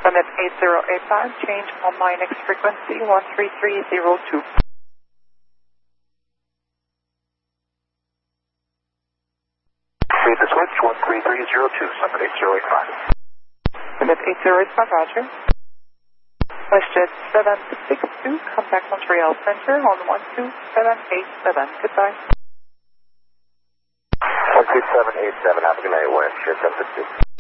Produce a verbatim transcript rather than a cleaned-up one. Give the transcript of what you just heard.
Summit eight zero eight five, change on my next frequency one three three zero two. Read the switch, one three three zero two, Summit eight zero eight five. Summit eight zero eight five, roger. WestJet seven six two, contact Montreal Center on one two seven eight seven. Goodbye. one two seven eight seven, have a good night, WestJet seven six two.